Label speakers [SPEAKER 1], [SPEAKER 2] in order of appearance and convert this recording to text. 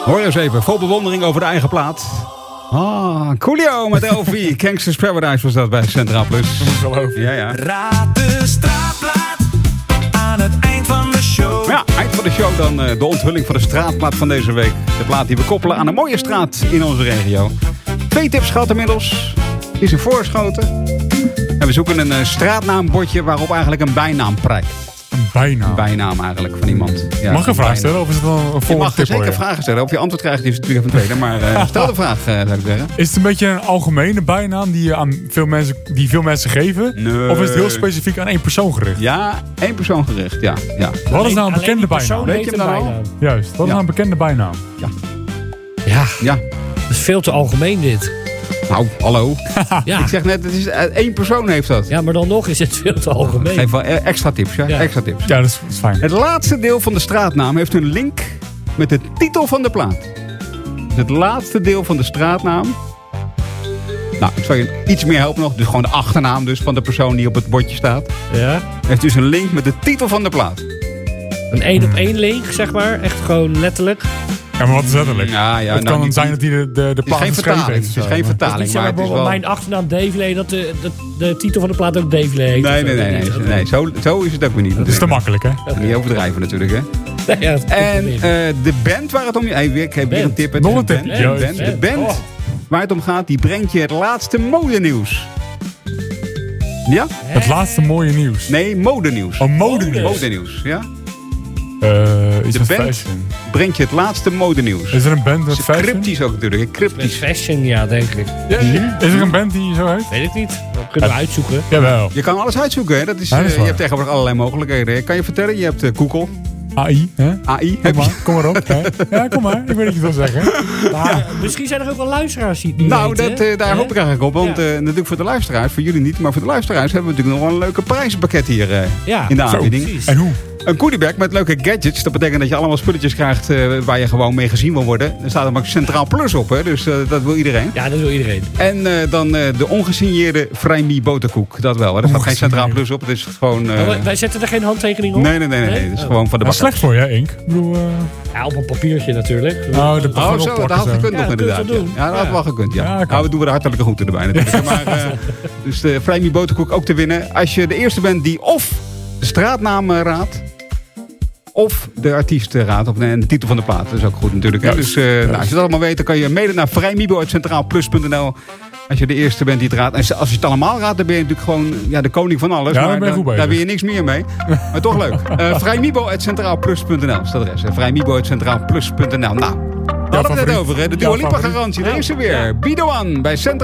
[SPEAKER 1] Hoor eens even, vol bewondering over de eigen plaat. Coolio met Elfie. Gangsters Paradise was dat bij Centraal Plus. Ja.
[SPEAKER 2] Raad de straatplaat aan het eind van de show.
[SPEAKER 1] Ja, eind van de show dan de onthulling van de straatplaat van deze week. De plaat die we koppelen aan een mooie straat in onze regio. 2 tips gehad inmiddels. Is er voorgeschoten. En we zoeken een straatnaambordje waarop eigenlijk een bijnaam prijkt.
[SPEAKER 3] Een
[SPEAKER 1] bijnaam eigenlijk van iemand. Ja,
[SPEAKER 3] mag je een vraag stellen of is het dan een volgende tip?
[SPEAKER 1] Je mag zeker vragen stellen. Of je antwoord krijgt, is natuurlijk even een tweede. Maar stel de vraag, zou ik zeggen.
[SPEAKER 3] Is het een beetje een algemene bijnaam die je aan veel mensen geven?
[SPEAKER 1] Nee.
[SPEAKER 3] Of is het heel specifiek aan één persoon gericht?
[SPEAKER 1] Ja, 1 persoon gericht, ja.
[SPEAKER 3] Wat is nou een bekende bijnaam?
[SPEAKER 1] Weet je hem dan al?
[SPEAKER 3] Juist, wat is nou een bekende bijnaam?
[SPEAKER 4] Ja. Dat is veel te algemeen dit.
[SPEAKER 1] Nou, hallo.
[SPEAKER 4] Ja.
[SPEAKER 1] Ik zeg net, het is 1 persoon heeft dat.
[SPEAKER 4] Ja, maar dan nog is het veel te algemeen.
[SPEAKER 1] Geef wel extra tips, ja? Extra tips.
[SPEAKER 3] Ja, dat is fijn.
[SPEAKER 1] Het laatste deel van de straatnaam heeft een link met de titel van de plaat. Dus het laatste deel van de straatnaam. Nou, ik zal je iets meer helpen nog. Dus gewoon de achternaam dus van de persoon die op het bordje staat.
[SPEAKER 4] Ja.
[SPEAKER 1] Heeft dus een link met de titel van de plaat.
[SPEAKER 4] Een 1-op-1 link, zeg maar. Echt gewoon letterlijk.
[SPEAKER 3] Ja, maar wat is letterlijk?
[SPEAKER 1] Ja,
[SPEAKER 3] het kan dan zijn dat hij de plaat geschreven heeft.
[SPEAKER 1] Het is geen vertaling.
[SPEAKER 4] Het is niet
[SPEAKER 1] maar het is wel...
[SPEAKER 4] mijn achternaam Davile, dat de titel van de plaat ook Davile heet.
[SPEAKER 1] Nee, zo is het ook weer niet.
[SPEAKER 3] Dat is te makkelijk, hè?
[SPEAKER 1] Niet overdrijven natuurlijk, hè?
[SPEAKER 4] Ja,
[SPEAKER 1] en de band waar het om... Ik heb weer een tip.
[SPEAKER 3] Nog een tip.
[SPEAKER 1] De band waar het om gaat, die brengt je het laatste modenieuws. Ja?
[SPEAKER 3] Het laatste mooie nieuws.
[SPEAKER 1] Nee, modenieuws.
[SPEAKER 3] Oh, modenieuws.
[SPEAKER 1] Modenieuws, ja?
[SPEAKER 3] Is
[SPEAKER 1] de
[SPEAKER 3] het
[SPEAKER 1] band
[SPEAKER 3] fashion?
[SPEAKER 1] brengt je het laatste modenieuws.
[SPEAKER 3] Is er een band met fashion?
[SPEAKER 1] Cryptisch ook natuurlijk. Cryptisch.
[SPEAKER 4] Fashion, ja, denk ik.
[SPEAKER 3] Ja, is er een band die zo heet?
[SPEAKER 4] Weet ik niet. Dat kunnen we uitzoeken.
[SPEAKER 3] Jawel.
[SPEAKER 1] Je kan alles uitzoeken, hè? Dat is,
[SPEAKER 3] Ja, dat is
[SPEAKER 1] je
[SPEAKER 3] waar.
[SPEAKER 1] hebt tegenwoordig allerlei mogelijkheden. Kan je vertellen? Je hebt Google.
[SPEAKER 3] AI, hè?
[SPEAKER 1] AI.
[SPEAKER 3] Kom maar op. Hè? Ja, kom maar. Ik weet dat je het wil zeggen.
[SPEAKER 4] Maar misschien zijn er ook wel luisteraars die het niet
[SPEAKER 1] Nou,
[SPEAKER 4] weten.
[SPEAKER 1] daar hoop ik eigenlijk op. Want natuurlijk voor de luisteraars, voor jullie niet, maar voor de luisteraars hebben we natuurlijk nog wel een leuke prijzenpakket hier in de aanbieding.
[SPEAKER 4] Precies.
[SPEAKER 3] En hoe?
[SPEAKER 1] Een goodiebag met leuke gadgets. Dat betekent dat je allemaal spulletjes krijgt waar je gewoon mee gezien wil worden. Er staat er maar Centraal Plus op, hè? Dus dat wil iedereen.
[SPEAKER 4] Ja, dat wil iedereen.
[SPEAKER 1] En dan de ongesigneerde Vrijmie boterkoek. Dat wel, hè? Er staat geen Centraal Plus op. Het is gewoon...
[SPEAKER 4] Wij zetten er geen handtekening op?
[SPEAKER 1] Nee. Het is gewoon van de
[SPEAKER 3] Dat is
[SPEAKER 1] bakker.
[SPEAKER 3] slecht voor je, hè, Ink? Ik bedoel...
[SPEAKER 4] Ja, op een papiertje natuurlijk.
[SPEAKER 1] Zo, dat had gekund nog inderdaad. Ja, dat had wel gekund, ja.
[SPEAKER 3] Ja,
[SPEAKER 1] Nou, we doen we de hartelijke groeten erbij natuurlijk. Maar, dus de Vrijmie boterkoek ook te winnen. Als je de eerste bent die of de straatnaam raadt, of de artiest raadt, of de titel van de plaat. Dat is ook goed natuurlijk. Hè? Dus als je dat allemaal weet, dan kan je mailen naar vrijmibo@centraalplus.nl. Als je de eerste bent die het raadt. En als je het allemaal raadt, dan ben je natuurlijk gewoon de koning van alles.
[SPEAKER 3] Ja,
[SPEAKER 1] maar daar wil je niks meer mee. Maar toch leuk. Vrijmibo@centraalplus.nl is het adres. Vrijmibo@centraalplus.nl. Nou, daar hadden we het net over. Hè? De Dua Lipa garantie. Daar is ze weer. Bido aan bij Centraal.